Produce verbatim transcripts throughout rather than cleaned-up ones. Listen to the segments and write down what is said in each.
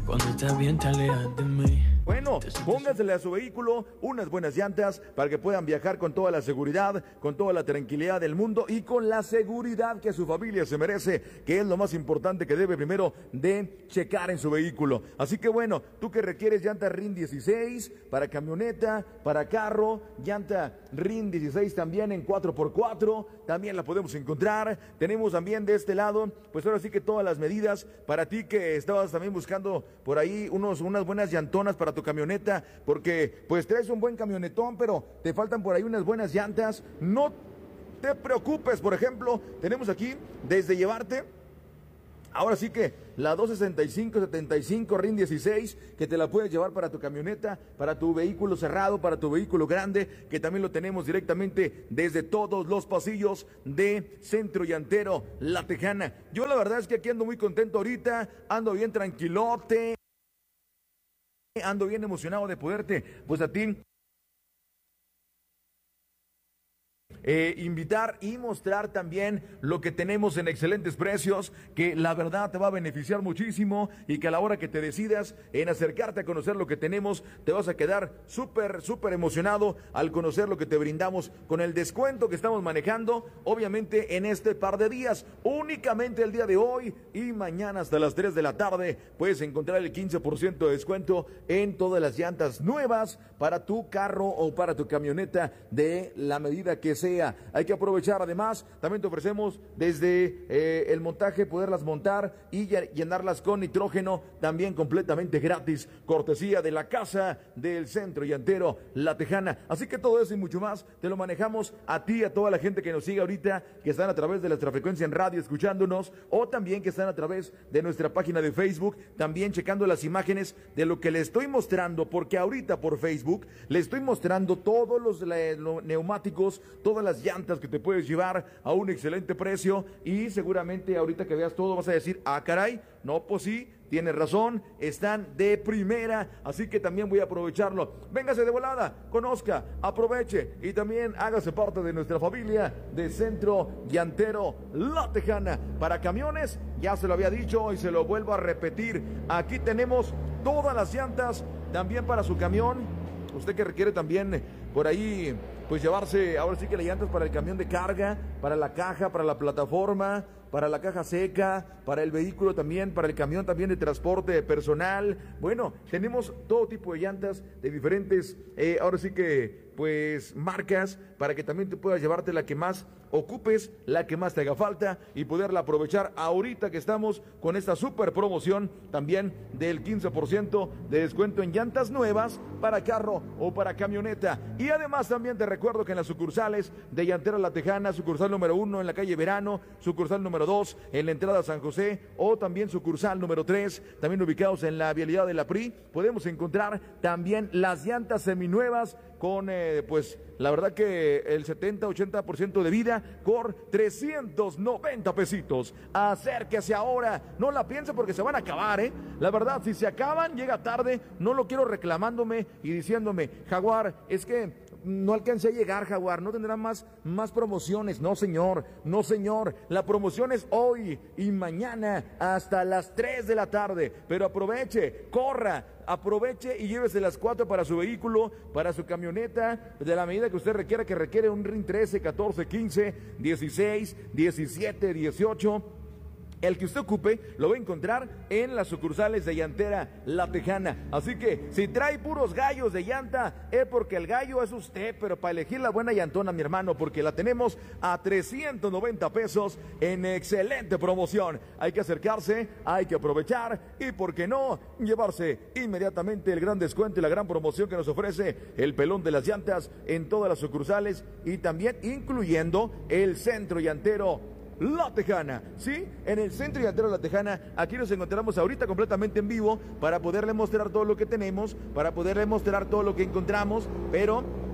Cuando estás bien te alejas de mí. Bueno, póngansele a su vehículo unas buenas llantas para que puedan viajar con toda la seguridad, con toda la tranquilidad del mundo y con la seguridad que su familia se merece, que es lo más importante que debe primero de checar en su vehículo. Así que bueno, tú que requieres llanta R I N dieciséis para camioneta, para carro, llanta R I N dieciséis también en cuatro por cuatro, también la podemos encontrar. Tenemos también de este lado, pues ahora sí que todas las medidas para ti que estabas también buscando por ahí unos, unas buenas llantonas para tu camioneta, porque pues traes un buen camionetón, pero te faltan por ahí unas buenas llantas. No te preocupes, por ejemplo, tenemos aquí desde llevarte, ahora sí que la doscientos sesenta y cinco setenta y cinco R I N dieciséis, que te la puedes llevar para tu camioneta, para tu vehículo cerrado, para tu vehículo grande, que también lo tenemos directamente desde todos los pasillos de Centro Llantero La Tejana. Yo la verdad es que aquí ando muy contento ahorita, ando bien tranquilote, ando bien emocionado de poderte, pues a ti, Eh, invitar y mostrar también lo que tenemos en excelentes precios, que la verdad te va a beneficiar muchísimo y que a la hora que te decidas en acercarte a conocer lo que tenemos, te vas a quedar súper, súper emocionado al conocer lo que te brindamos con el descuento que estamos manejando, obviamente en este par de días, únicamente el día de hoy y mañana hasta las tres de la tarde, puedes encontrar el quince por ciento de descuento en todas las llantas nuevas para tu carro o para tu camioneta de la medida que sea. Hay que aprovechar, además, también te ofrecemos desde eh, el montaje, poderlas montar y llenarlas con nitrógeno, también completamente gratis, cortesía de la casa del Centro Llantero La Tejana. Así que todo eso y mucho más te lo manejamos a ti, a toda la gente que nos sigue ahorita, que están a través de nuestra frecuencia en radio escuchándonos, o también que están a través de nuestra página de Facebook, también checando las imágenes de lo que le estoy mostrando, porque ahorita por Facebook le estoy mostrando todos los, los neumáticos, todas las llantas que te puedes llevar a un excelente precio, y seguramente ahorita que veas todo vas a decir, ah caray, no, pues sí, tienes razón, están de primera, así que también voy a aprovecharlo. Véngase de volada, conozca, aproveche y también hágase parte de nuestra familia de Centro Llantero La Tejana. Para camiones, ya se lo había dicho y se lo vuelvo a repetir, aquí tenemos todas las llantas, también para su camión, usted que requiere también por ahí pues llevarse, ahora sí que las llantas para el camión de carga, para la caja, para la plataforma, para la caja seca, para el vehículo también, para el camión también de transporte personal. Bueno, tenemos todo tipo de llantas de diferentes, eh, ahora sí que, pues, marcas, para que también te puedas llevarte la que más ocupes, la que más te haga falta y poderla aprovechar ahorita que estamos con esta super promoción también del quince por ciento de descuento en llantas nuevas para carro o para camioneta. Y además también te recuerdo que en las sucursales de Llantero La Tejana, sucursal número uno en la calle Verano, sucursal número dos en la entrada a San José, o también sucursal número tres, también ubicados en la vialidad de la P R I, podemos encontrar también las llantas seminuevas con, eh, pues, la verdad que el setenta ochenta por ciento de vida por trescientos noventa pesitos. Acérquese ahora, no la piense porque se van a acabar, ¿eh? La verdad, si se acaban, llega tarde, no lo quiero reclamándome y diciéndome, Jaguar, es que no alcancé a llegar, Jaguar, no tendrán más, más promociones. No, señor, no, señor, la promoción es hoy y mañana hasta las tres de la tarde, pero aproveche, corra, aproveche y llévese las cuatro para su vehículo, para su camioneta, de la medida que usted requiera, que requiere un R I N trece, catorce, quince, dieciséis, diecisiete, dieciocho. El que usted ocupe lo va a encontrar en las sucursales de Llantera La Tejana. Así que si trae puros gallos de llanta, es porque el gallo es usted, pero para elegir la buena llantona, mi hermano, porque la tenemos a trescientos noventa pesos en excelente promoción. Hay que acercarse, hay que aprovechar y, ¿por qué no?, llevarse inmediatamente el gran descuento y la gran promoción que nos ofrece el pelón de las llantas en todas las sucursales y también incluyendo el Centro Llantero La Tejana, ¿sí? En el Centro Llantero La Tejana, aquí nos encontramos ahorita completamente en vivo para poderle mostrar todo lo que tenemos, para poderle mostrar todo lo que encontramos, pero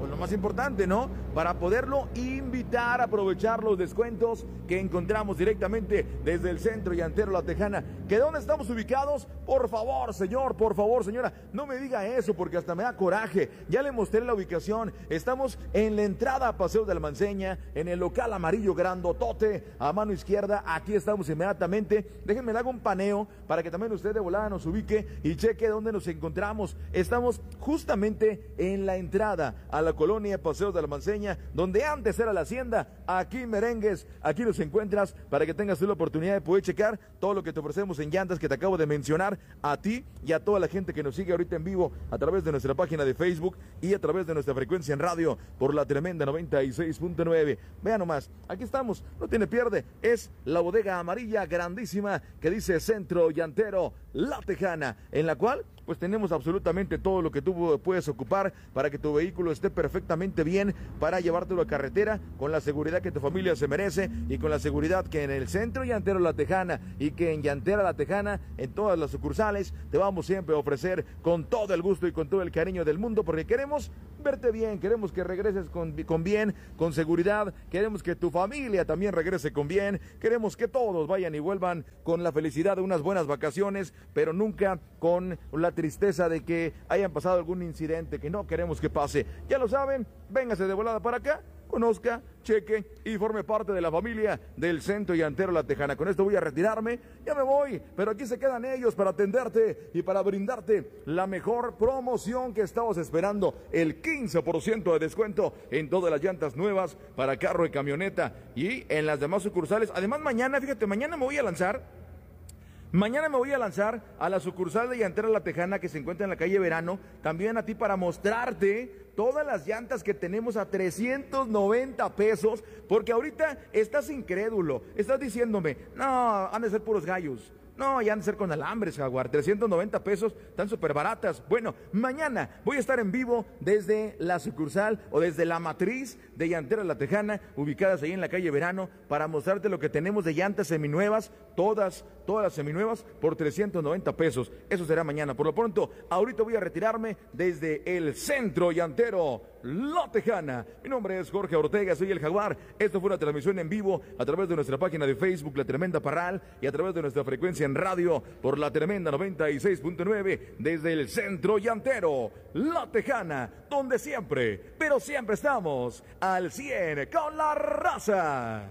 pues lo más importante, ¿no? Para poderlo invitar a aprovechar los descuentos que encontramos directamente desde el Centro Llantero La Tejana. ¿Que dónde estamos ubicados? Por favor, señor, por favor, señora, no me diga eso porque hasta me da coraje. Ya le mostré la ubicación. Estamos en la entrada a Paseo de la Manceña, en el local amarillo grandotote, a mano izquierda. Aquí estamos inmediatamente. Déjenme le hago un paneo para que también usted de volada nos ubique y cheque dónde nos encontramos. Estamos justamente en la entrada a la colonia Paseo de la Manceña, donde antes era la hacienda. Aquí merengues, aquí nos encuentras para que tengas tú la oportunidad de poder checar todo lo que te ofrecemos en llantas que te acabo de mencionar, a ti y a toda la gente que nos sigue ahorita en vivo a través de nuestra página de Facebook y a través de nuestra frecuencia en radio por la tremenda noventa y seis punto nueve. Vean nomás, aquí estamos, no tiene pierde, es la bodega amarilla grandísima que dice Centro Llantero La Tejana, en la cual pues tenemos absolutamente todo lo que tú puedes ocupar para que tu vehículo esté perfectamente bien, para llevártelo a carretera con la seguridad que tu familia se merece y con la seguridad que en el Centro Llantero La Tejana y que en Llantera La Tejana, en todas las sucursales, te vamos siempre a ofrecer con todo el gusto y con todo el cariño del mundo, porque queremos verte bien, queremos que regreses con, con bien, con seguridad, queremos que tu familia también regrese con bien, queremos que todos vayan y vuelvan con la felicidad de unas buenas vacaciones, pero nunca con la tristeza de que hayan pasado algún incidente que no queremos que pase. Ya lo saben, véngase de volada para acá, conozca, cheque y forme parte de la familia del Centro Llantero La Tejana. Con esto voy a retirarme, ya me voy, pero aquí se quedan ellos para atenderte y para brindarte la mejor promoción que estabas esperando, el quince por ciento de descuento en todas las llantas nuevas para carro y camioneta y en las demás sucursales. Además mañana, fíjate, mañana me voy a lanzar Mañana me voy a lanzar a la sucursal de Llantera La Tejana que se encuentra en la calle Verano, también a ti para mostrarte todas las llantas que tenemos a trescientos noventa pesos, porque ahorita estás incrédulo, estás diciéndome, no, han de ser puros gallos. No, ya han de ser con alambres, Jaguar. trescientos noventa pesos, están súper baratas. Bueno, mañana voy a estar en vivo desde la sucursal o desde la matriz de Llantera La Tejana, ubicadas ahí en la calle Verano, para mostrarte lo que tenemos de llantas seminuevas, todas, todas las seminuevas, por trescientos noventa pesos. Eso será mañana. Por lo pronto, ahorita voy a retirarme desde el Centro Llantero La Tejana. Mi nombre es Jorge Ortega, soy el Jaguar. Esto fue una transmisión en vivo a través de nuestra página de Facebook, La Tremenda Parral, y a través de nuestra frecuencia en radio por la tremenda noventa y seis punto nueve desde el Centro Llantero La Tejana, donde siempre, pero siempre estamos al cien con la raza.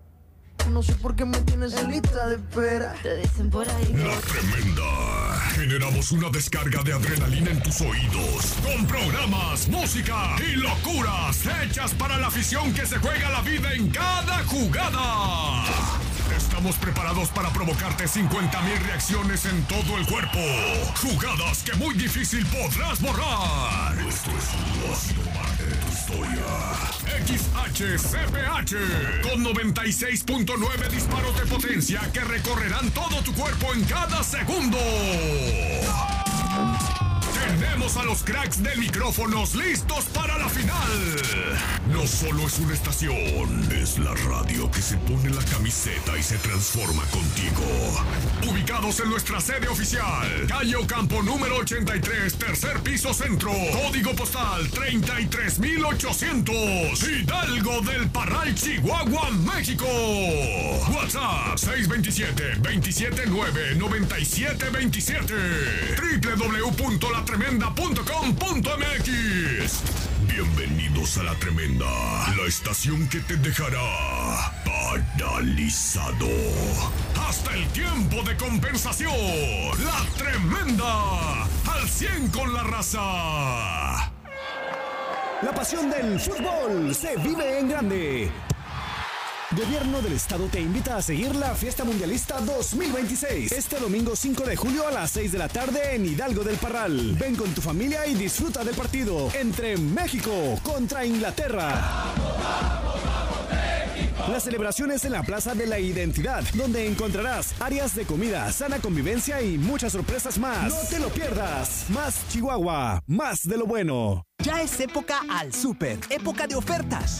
No sé por qué me tienes en lista de espera. Te dicen por ahí. La Tremenda. Generamos una descarga de adrenalina en tus oídos con programas, música y locuras hechas para la afición que se juega la vida en cada jugada. Estamos preparados para provocarte cincuenta mil reacciones en todo el cuerpo. Jugadas que muy difícil podrás borrar. Esto es un ácido parte de tu historia. X H C P H con noventa y seis punto nueve disparos de potencia que recorrerán todo tu cuerpo en cada segundo. Tenemos a los cracks de micrófonos listos para la final. No solo es una estación, es la radio que se pone la camiseta y se transforma contigo. Ubicados en nuestra sede oficial, calle Ocampo número ochenta y tres, tercer piso centro, código postal treinta y tres mil ochocientos, Hidalgo del Parral, Chihuahua, México. WhatsApp seis dos siete, dos siete nueve, nueve siete dos siete, doble u doble u doble u punto la tremenda punto com punto m x. Bienvenidos a La Tremenda, la estación que te dejará paralizado hasta el tiempo de compensación. La Tremenda, al cien con la raza. La pasión del fútbol se vive en grande. Gobierno del Estado te invita a seguir la Fiesta Mundialista dos mil veintiséis. Este domingo cinco de julio a las seis de la tarde en Hidalgo del Parral. Ven con tu familia y disfruta del partido entre México contra Inglaterra. ¡Vamos, vamos, vamos, México! Las celebraciones en la Plaza de la Identidad, donde encontrarás áreas de comida, sana convivencia y muchas sorpresas más. No te lo pierdas. Más Chihuahua, más de lo bueno. Ya es época al súper, época de ofertas.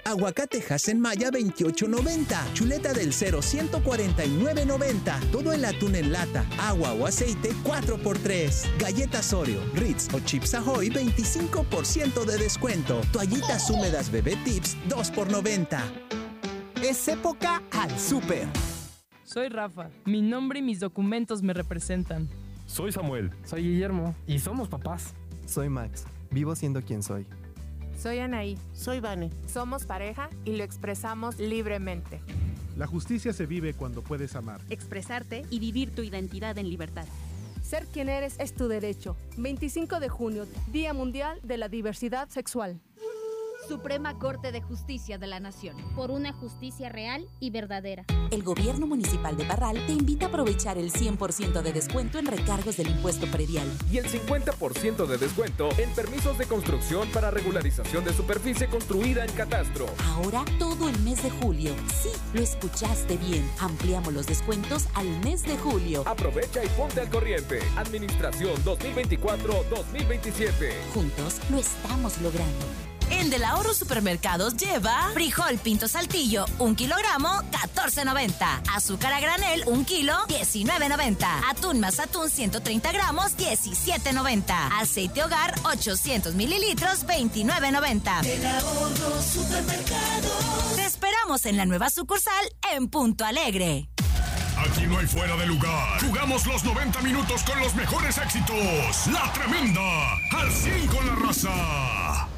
Aguacate Hasenmaya veintiocho noventa. Chuleta del Cero ciento cuarenta y nueve noventa. Todo el atún en lata, agua o aceite cuatro por tres. Galletas Oreo, Ritz o Chips Ahoy veinticinco por ciento de descuento. Toallitas húmedas Bebé Tips dos por noventa. Es época al súper. Soy Rafa. Mi nombre y mis documentos me representan. Soy Samuel. Soy Guillermo. Y somos papás. Soy Max. Vivo siendo quien soy. Soy Anaí. Soy Vane. Somos pareja y lo expresamos libremente. La justicia se vive cuando puedes amar, expresarte y vivir tu identidad en libertad. Ser quien eres es tu derecho. veinticinco de junio, Día Mundial de la Diversidad Sexual. Suprema Corte de Justicia de la Nación. Por una justicia real y verdadera. El Gobierno Municipal de Parral te invita a aprovechar el cien por ciento de descuento en recargos del impuesto predial. Y el cincuenta por ciento de descuento en permisos de construcción para regularización de superficie construida en catastro. Ahora todo el mes de julio. Sí, lo escuchaste bien. Ampliamos los descuentos al mes de julio. Aprovecha y ponte al corriente. Administración dos mil veinticuatro dos mil veintisiete. Juntos lo estamos logrando. En Del Ahorro Supermercados lleva frijol pinto saltillo, un kilogramo, catorce noventa. Azúcar a granel, un kilo, diecinueve noventa. Atún más atún, ciento treinta gramos, diecisiete noventa. Aceite hogar, ochocientos mililitros, veintinueve noventa. Del Ahorro Supermercados. Te esperamos en la nueva sucursal en Punto Alegre. Aquí no hay fuera de lugar. Jugamos los noventa minutos con los mejores éxitos. La Tremenda, al cien con la raza.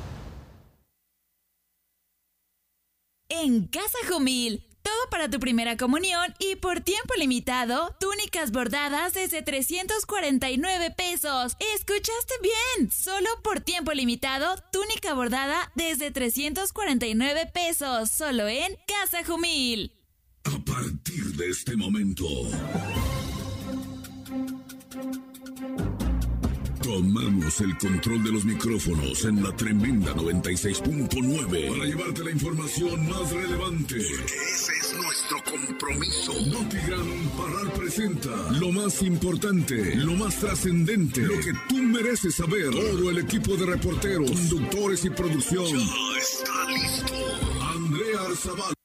En Casa Jumil, todo para tu primera comunión y por tiempo limitado, túnicas bordadas desde trescientos cuarenta y nueve pesos. ¿Escuchaste bien? Solo por tiempo limitado, túnica bordada desde trescientos cuarenta y nueve pesos, solo en Casa Jumil. A partir de este momento, tomamos el control de los micrófonos en La Tremenda noventa y seis punto nueve para llevarte la información más relevante. Porque ese es nuestro compromiso. Notigram Parral presenta lo más importante, lo más trascendente, lo que tú mereces saber. Todo el equipo de reporteros, conductores y producción ya está listo. Andrea Arzabal,